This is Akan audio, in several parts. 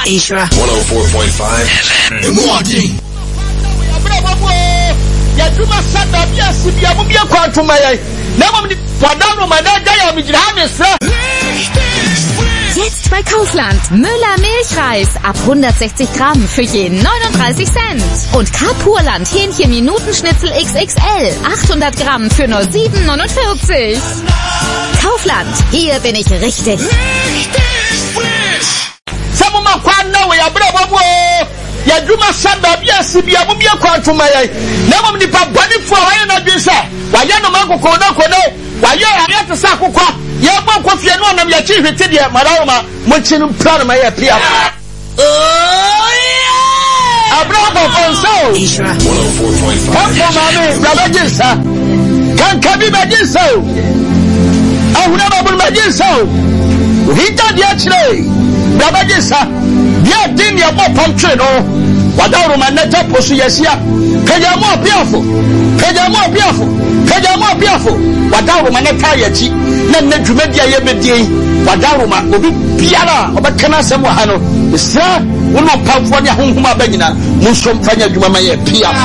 Isra 104.5 FM. Morning. Yaduma sada bia sibia mu bia kwantuma yai. Na mo wadano managa ya mijirame sra. Jetzt bei Kaufland. Müller Milchreis ab 160 Gramm für je 39 Cent. Und Kapurland Hähnchen-Minutenschnitzel XXL 800 Gramm für nur 7,49. Kaufland, hier bin ich richtig. Samuma kwanna we abrababo. Yaduma sada bia sibia mu bia kwantuma yai. Na mo nipa bani fu aye na dwesa. Waye no mankoko na kone. Waye ayete sa kokwa. Ya ba ko fie no nam ya chi hwete de mararoma mo chinu plan ma ya pia. Oh yeah! Abrabo konso. Isra 104.5 Kanko mami brabajisa. Kankabi bajisa. Ahuna babul bajisa. Hita dia chire. Brabajisa. Dia tin ya mo pamtre no. Wadawro maneta posu yesia. Kaja mo piafo. Kaja mo piafo. Kaja mo piafo. Wadawro maneta yachi. Na dwumadia ye bedie. Wadawro ma obi biara obekana sem wa ha no. Isra wono pamfo ne honhoma bagina. Munso mfanya dwuma ma ye piafo.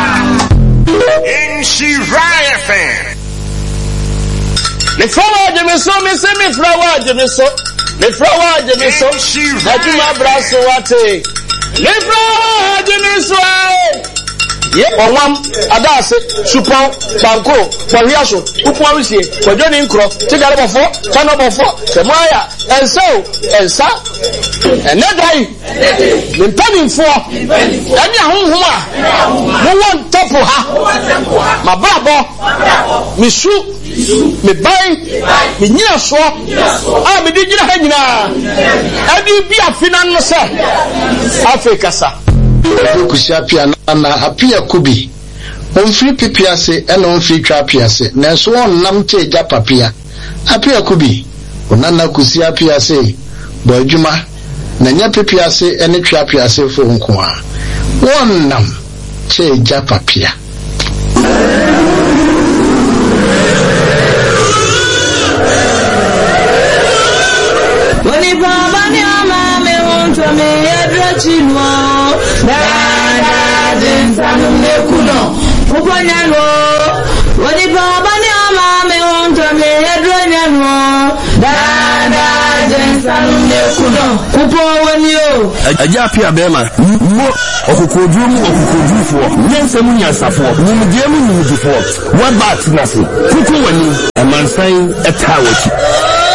In Shiraya FM. Le flower de meso me se me flower de meso. Le flower de meso. Aduma braso wate. Le flower de meso. Ye onwam adase supon banko kwahiaso upon rusie kwadoni nkro tigare bofo chano bofo semaya ensa enedai mpamimfo ani ahonhom a mo won topo ha mababo misu me bai me nyina so a me digina ha nyina adi bi afina no se Africa sa kusiapia na apia kubi onfiri pipiase ena onfiri twapiase nanso wonnam che japapia apia kubi onana kusiapiase bo adwuma na nya pipiase ene twapiase fo nko a wonnam che japapia Woni baba ni ama me wonto me edrachino dada densanu me kuno uponyano woni baba ni ama me wonto me edranyano dada densanu me kuno upowoni o ajapia bema mo okukodumu okukodufo nyensemu nyansafo nyimdiemu nyimdifo what back nasi kuku wani amansan etawochi